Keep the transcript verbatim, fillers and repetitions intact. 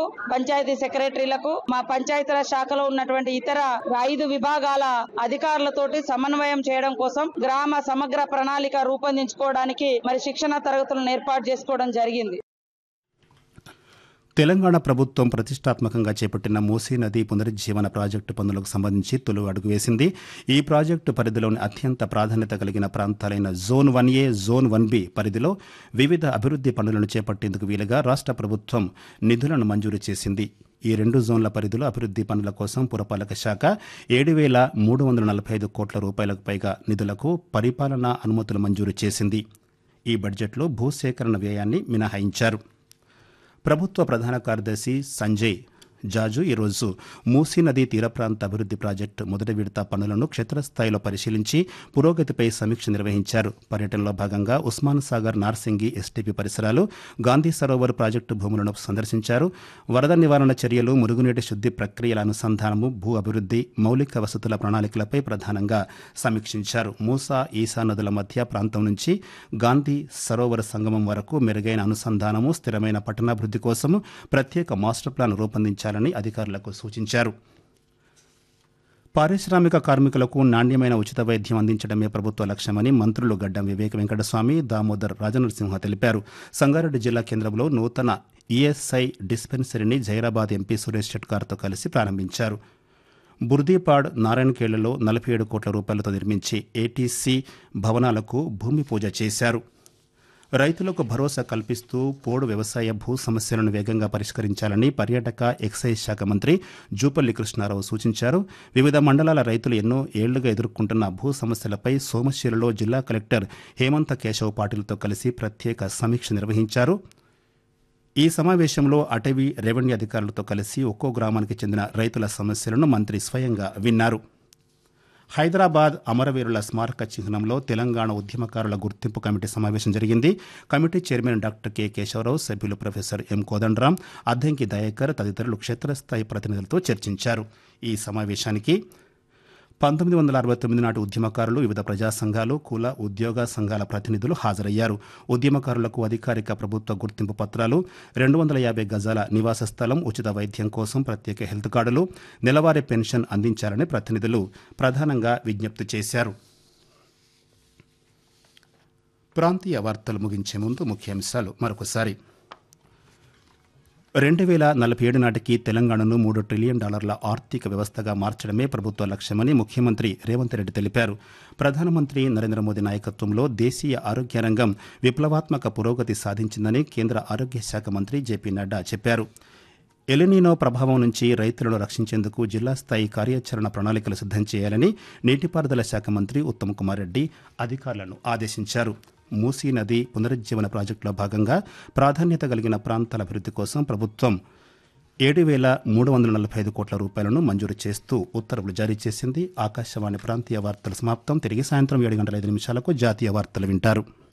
పంచాయతీ సెక్రటరీలకు, మా పంచాయతీరాజ్ శాఖలో ఉన్నటువంటి ఇతర ఐదు విభాగాల అధికారులతోటి సమన్వయం చేయడం కోసం గ్రామ సమగ్ర ప్రణాళిక రూపొందించుకోవడానికి మరి శిక్షణ తరగతులను ఏర్పాటు చేసుకోవడం జరిగింది. తెలంగాణ ప్రభుత్వం ప్రతిష్టాత్మకంగా చేపట్టిన మూసీ నది పునరుజ్జీవన ప్రాజెక్టు పనులకు సంబంధించి తొలి అడుగు వేసింది. ఈ ప్రాజెక్టు పరిధిలోని అత్యంత ప్రాధాన్యత కలిగిన ప్రాంతాలైన జోన్ వన్ ఏ, జోన్ వన్ బి పరిధిలో వివిధ అభివృద్ది పనులను చేపట్టేందుకు వీలుగా రాష్ట్ర ప్రభుత్వం నిధులను మంజూరు చేసింది. ఈ రెండు జోన్ల పరిధిలో అభివృద్ది పనుల కోసం పురపాలక శాఖ ఏడు వేల మూడు వందల నలభై ఐదు కోట్ల రూపాయలకు పైగా నిధులకు పరిపాలనా అనుమతులు మంజూరు చేసింది. ఈ బడ్జెట్లో భూసేకరణ వ్యయాన్ని మినహాయించారు. ప్రభుత్వ ప్రధాన కార్యదర్శి సంజయ్ జాజు ఈరోజు మూసీ నదీ తీర ప్రాంత అభివృద్ది ప్రాజెక్టు మొదటి విడత పనులను క్షేత్రస్థాయిలో పరిశీలించి పురోగతిపై సమీక్ష నిర్వహించారు. పర్యటనలో భాగంగా ఉస్మాన్ సాగర్, నార్సింగి ఎస్టీపీ పరిసరాలు, గాంధీ సరోవర్ ప్రాజెక్టు భూములను సందర్శించారు. వరద నివారణ చర్యలు, మురుగునీటి శుద్ది ప్రక్రియల అనుసంధానము, భూ అభివృద్ది, మౌలిక వసతుల ప్రణాళికలపై ప్రధానంగా సమీక్షించారు. మూసా, ఈసా నదుల మధ్య ప్రాంతం నుంచి గాంధీ సరోవర్ సంగమం వరకు మెరుగైన అనుసంధానము, స్థిరమైన పట్టణాభివృద్ది కోసం ప్రత్యేక మాస్టర్ ప్లాన్ రూపొందించారు అధికారులకు సూచించారు. పారిశ్రామిక కార్మికులకు నాణ్యమైన ఉచిత వైద్యం అందించడమే ప్రభుత్వ లక్ష్యమని మంత్రులు గడ్డం వివేక్ వెంకటస్వామి, దామోదర్ రాజనరసింహ తెలిపారు. సంగారెడ్డి జిల్లా కేంద్రంలో నూతన ఈఎస్ఐ డిస్పెన్సరీని జైరాబాద్ ఎంపీ సురేష్ షెట్కార్తో కలిసి ప్రారంభించారు. బుర్దీపాడ్, నారాయణఖేడ్లలో నలభై ఏడు కోట్ల రూపాయలతో నిర్మించి ఏటీసీ భవనాలకు భూమి పూజ చేశారు. రైతులకు భరోసా కల్పిస్తూ పోడు వ్యవసాయ భూ సమస్యలను వేగంగా పరిష్కరించాలని పర్యాటక, ఎక్సైజ్ శాఖ మంత్రి జూపల్లి కృష్ణారావు సూచించారు. వివిధ మండలాల రైతులు ఎన్నో ఏళ్లుగా ఎదుర్కొంటున్న భూ సమస్యలపై సోమశిలలో జిల్లా కలెక్టర్ హేమంత కేశవ్ పాటిల్తో కలిసి ప్రత్యేక సమీక్ష నిర్వహించారు. ఈ సమావేశంలో అటవీ, రెవెన్యూ అధికారులతో కలిసి ఒక్కో గ్రామానికి చెందిన రైతుల సమస్యలను మంత్రి స్వయంగా విన్నారు. హైదరాబాద్ అమరవీరుల స్మారక చిహ్నంలో తెలంగాణ ఉద్యమకారుల గుర్తింపు కమిటీ సమావేశం జరిగింది. Committee chairman doctor K Keshavarao, సభ్యులు ప్రొఫెసర్ ఎం కోదండరాం, అద్దంకి దయాకర్ తదితరులు క్షేత్రస్థాయి ప్రతినిధులతో చర్చించారు. ఈ సమావేశానికి పంతొమ్మిది వందల అరవై తొమ్మిది నాటి ఉద్యమకారులు, వివిధ ప్రజా సంఘాలు, కుల, ఉద్యోగ సంఘాల ప్రతినిధులు హాజరయ్యారు. ఉద్యమకారులకు అధికారిక ప్రభుత్వ గుర్తింపు పత్రాలు, రెండు వందల యాభై గజాల నివాస స్థలం, ఉచిత వైద్యం కోసం ప్రత్యేక హెల్త్ కార్డులు, నెలవారీ పెన్షన్ అందించాలని ప్రతినిధులు ప్రధానంగా విజ్ఞప్తి చేశారు. ప్రాంతీయ వార్తలు ముగించే ముందు ముఖ్యాంశాలు మరొకసారి. రెండు వేల నలభై ఏడు నాటికి తెలంగాణను మూడు ట్రిలియన్ డాలర్ల ఆర్థిక వ్యవస్థగా మార్చడమే ప్రభుత్వ లక్ష్యమని ముఖ్యమంత్రి రేవంత్ రెడ్డి తెలిపారు. ప్రధానమంత్రి నరేంద్ర మోదీ నాయకత్వంలో దేశీయ ఆరోగ్య రంగం విప్లవాత్మక పురోగతి సాధించిందని కేంద్ర ఆరోగ్య శాఖ మంత్రి జేపీ నడ్డా చెప్పారు. ఎలినీనో ప్రభావం నుంచి రైతులను రక్షించేందుకు జిల్లా స్థాయి కార్యాచరణ ప్రణాళికలు సిద్దం చేయాలని నీటిపారుదల శాఖ మంత్రి ఉత్తమ్ కుమార్ రెడ్డి అధికారులను ఆదేశించారు. మూసీ నది పునరుజ్జీవన ప్రాజెక్టులో భాగంగా ప్రాధాన్యత కలిగిన ప్రాంతాల అభివృద్ది కోసం ప్రభుత్వం ఏడు వేల మూడు వందల నలభై ఐదు కోట్ల రూపాయలను మంజూరు చేస్తూ ఉత్తర్వులు జారీ చేసింది. ఆకాశవాణి ప్రాంతీయ వార్తలు సమాప్తం. తిరిగి సాయంత్రం ఏడు గంటల ఐదు నిమిషాలకు జాతీయ వార్తలు వింటారు.